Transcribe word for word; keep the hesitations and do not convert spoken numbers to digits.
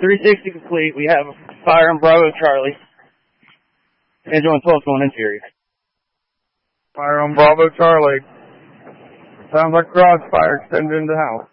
three sixty complete. We have fire on Bravo Charlie. Angel and twelve going interior. Fire on Bravo Charlie. Sounds like crossfire extended into house.